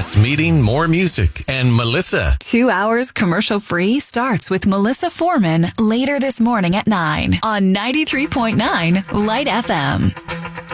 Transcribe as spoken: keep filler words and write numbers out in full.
Less meeting, more music, and Melissa. Two hours commercial free starts with Melissa Foreman later this morning at nine on ninety-three point nine Light F M.